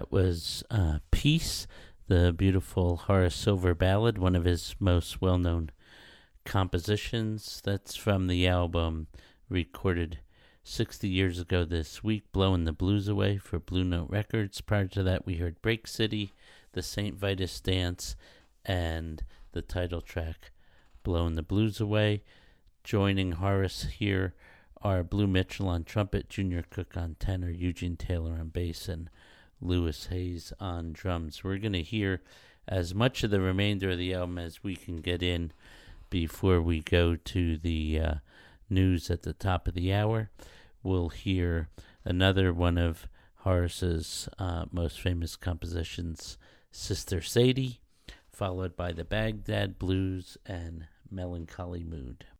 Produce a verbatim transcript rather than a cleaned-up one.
That was uh, Peace, the beautiful Horace Silver ballad, one of his most well-known compositions. That's from the album recorded sixty years ago this week, Blowing the Blues Away for Blue Note Records. Prior to that, we heard Break City, the Saint Vitus Dance, and the title track, Blowing the Blues Away. Joining Horace here are Blue Mitchell on trumpet, Junior Cook on tenor, Eugene Taylor on bass, and Louis Hayes on drums. We're going to hear as much of the remainder of the album as we can get in before we go to the uh, news at the top of the hour. We'll hear another one of Horace's uh, most famous compositions, Sister Sadie, followed by the Baghdad Blues and Melancholy Mood.